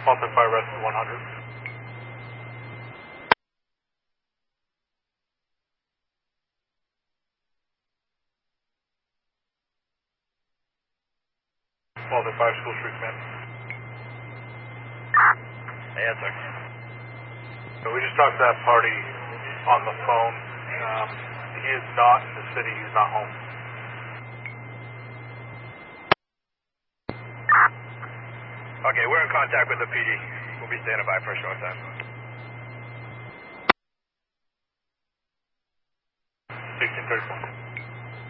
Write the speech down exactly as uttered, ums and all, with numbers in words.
Multiply rest to one hundred. Multiply School Street Command. Answer. So we just talked to that party on the phone. Um, he is not in the city. He's not home. Okay, we're in contact with the P D. We'll be standing by for a short time. sixteen thirty-four.